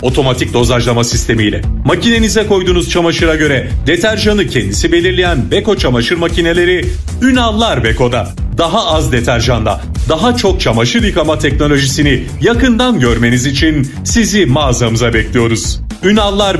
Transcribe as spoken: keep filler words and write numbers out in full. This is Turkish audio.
Otomatik dozajlama sistemiyle makinenize koyduğunuz çamaşıra göre deterjanı kendisi belirleyen Beko çamaşır makineleri Ünallar Beko'da. Daha az deterjanda daha çok çamaşır yıkama teknolojisini yakından görmeniz için sizi mağazamıza bekliyoruz. Ünallar